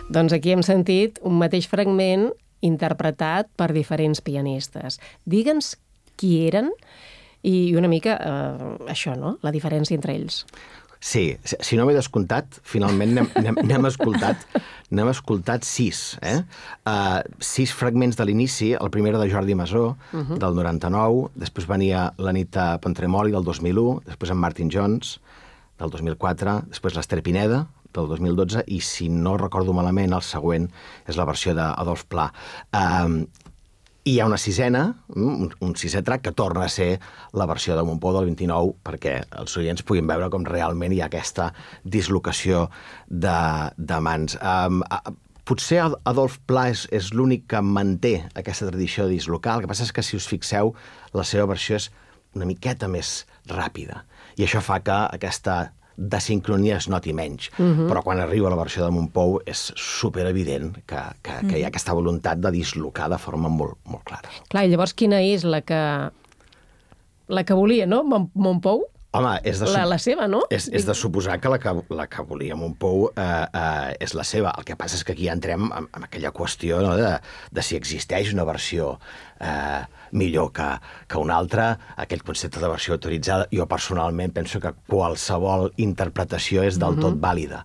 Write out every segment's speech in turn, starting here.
Doncs aquí hem sentit un mateix fragment interpretat per diferents pianistes. Digue'ns qui eren i una mica això, no?, la diferència entre ells. Sí, si no m'he descomptat, finalment n'hem escoltat 6. 6 fragments de l'inici, el primer de Jordi Masó, del 99, després venia l'Anita Pontremoli, del 2001, després en Martin Jones, del 2004, després l'Ester Pineda, del 2012, i si no recordo malament, el següent és la versió d'Adolf Pla. I hi ha una sisena, un sisè track, que torna a ser la versió de Montpou del 29, perquè els oients puguin veure com realment hi ha aquesta dislocació de mans. Potser Adolf Pla és l'únic que manté aquesta tradició de dislocar. El que passa és que, si us fixeu, la seva versió és una miqueta més ràpida. I això fa que aquesta desincronia es noti menys. Però quan arriba la versió de Montpou és superevident que hi ha aquesta voluntat de dislocar de forma molt, molt clara. Clar, i llavors quina és la que volia, no? Montpou? Home, la seva, no? És de suposar que la que volia Montpou és la seva. El que passa és que aquí entrem en aquella qüestió, no?, de si existeix una versió millor que una altra, aquell concepte de versió autoritzada. Jo personalment penso que qualsevol interpretació és del tot vàlida.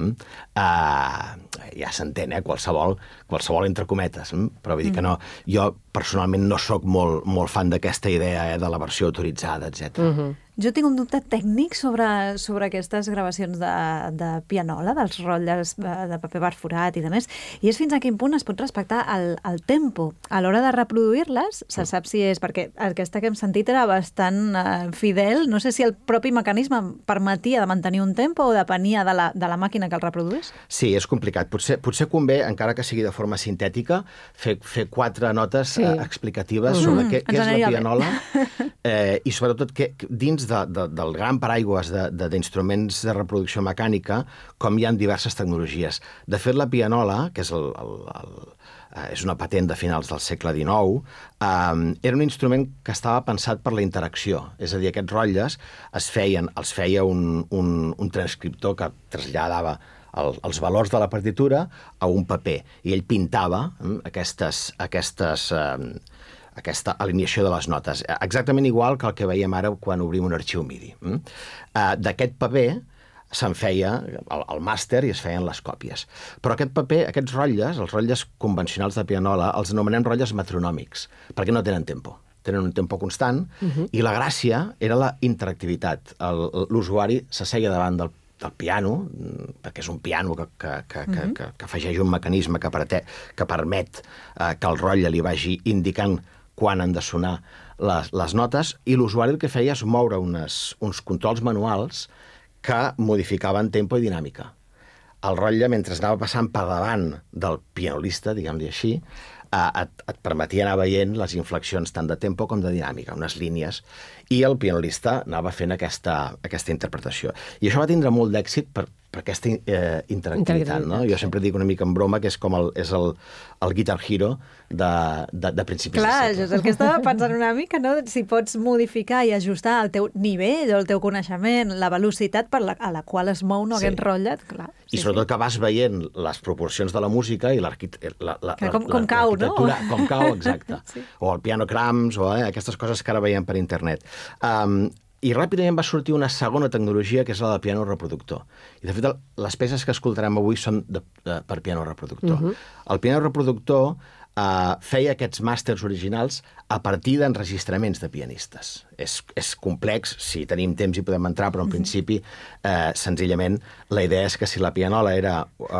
Ja s'entén, qualsevol entre cometes, però vull dir que no. Jo personalment no sóc molt fan d'aquesta idea de la versió autoritzada, etc. Jo tinc un dubte tècnic sobre aquestes gravacions de pianola, dels rotlles de paper perforat i demés, i és fins a quin punt es pot respectar el tempo. A l'hora de reproduir-les, se sap si és... Perquè aquesta que hem sentit era bastant fidel. No sé si el propi mecanisme permetia de mantenir un tempo o depenia de la màquina que el reproduís. Sí, és complicat. Potser convé, encara que sigui de forma sintètica, fer 4 notes explicatives sobre què és la pianola i sobretot dins del gran paraigües d'instruments de reproducció mecànica, com hi ha diverses tecnologies. De fet, la pianola, que és una patent de finals del segle XIX, era un instrument que estava pensat per la interacció. És a dir, aquests rotlles els feia un transcriptor que traslladava els valors de la partitura a un paper, i ell pintava aquesta alineació de les notes. Exactament igual que el que veiem ara quan obrim un arxiu MIDI. D'aquest paper se'n feia el màster i es feien les còpies. Però aquest paper, aquests rotlles, els rotlles convencionals de pianola, els anomenem rotlles metronòmics, perquè no tenen tempo. Tenen un tempo constant, i la gràcia era la interactivitat. L'usuari s'asseia davant del piano, perquè és un piano que afegeix un mecanisme que permet que el rotlle li vagi indicant quan han de sonar les notes, i l'usuari el que feia és moure uns controls manuals que modificaven tempo i dinàmica. El rotlle, mentre anava passant per davant del pianolista, diguem-li així, et permetia anar veient les inflexions tant de tempo com de dinàmica, unes línies, i el pianolista anava fent aquesta interpretació. I això va tindre molt d'èxit per aquesta interactivitat, no? Jo sempre dic una mica en broma que és com el Guitar Hero de principis de segle. Clar, això és el que estava pensant una mica, no? Si pots modificar i ajustar el teu nivell o el teu coneixement, la velocitat a la qual es mou aquest rotlle, clar. I sobretot que vas veient les proporcions de la música i com cau, no? Com cau, exacte. O el piano crams, o aquestes coses que ara veiem per internet. I ràpidament va sortir una segona tecnologia, que és la del piano reproductor. I, de fet, les peces que escoltarem avui són per piano reproductor. El piano reproductor feia aquests màsters originals a partir d'enregistraments de pianistes. És complex, si tenim temps hi podem entrar, però en principi, senzillament, la idea és que si la pianola era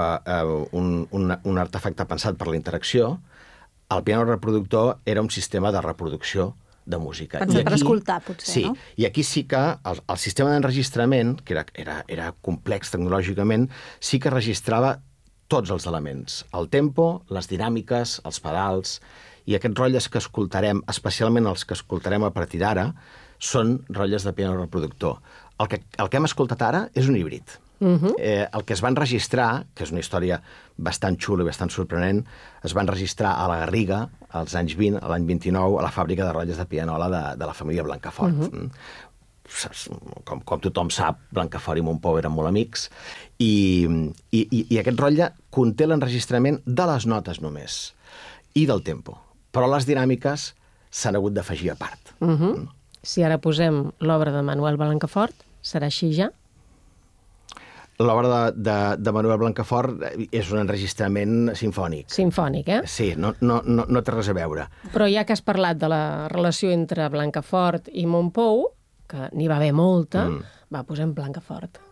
un artefacte pensat per la interacció, el piano reproductor era un sistema de reproducció de música. Pensat per escoltar, potser, no? Sí, i aquí sí que el sistema d'enregistrament, que era complex tecnològicament, sí que registrava tots els elements. El tempo, les dinàmiques, els pedals, i aquests rotlles que escoltarem, especialment els que escoltarem a partir d'ara, són rotlles de piano reproductor. El que hem escoltat ara és un híbrid. El que es van registrar, que és una història bastant xula i bastant sorprenent, es van registrar a la Garriga als anys 20, a l'any 29, a la fàbrica de rotlles de pianola de la família Blancafort. com tothom sap, Blancafort i Montpou eren molt amics, i aquest rotlle conté l'enregistrament de les notes només, i del tempo. Però les dinàmiques s'han hagut d'afegir a part. Si ara posem l'obra de Manuel Blancafort, serà així ja? L'obra de Manuel Blancafort és un enregistrament simfònic. Simfònic, eh? Sí, no té res a veure. Però ja que has parlat de la relació entre Blancafort i Montpou, que n'hi va haver molta, va, posem Blancafort.